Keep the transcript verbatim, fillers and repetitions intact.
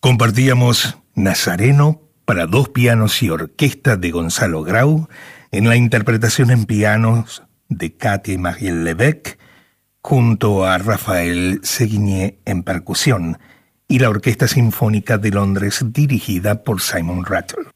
Compartíamos Nazareno para dos pianos y orquesta de Gonzalo Grau, en la interpretación en pianos de Katy Marielle-Levesque, junto a Rafael Seguigné en percusión, y la Orquesta Sinfónica de Londres dirigida por Simon Rattle.